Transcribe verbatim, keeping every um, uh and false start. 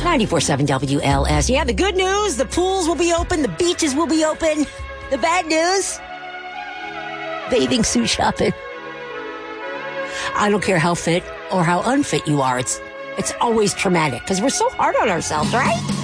ninety-four seven W L S. Yeah, the good news, the pools will be open, the beaches will be open. The bad news, bathing suit shopping. I don't care how fit or how unfit you are. It's it's always traumatic because we're so hard on ourselves, right?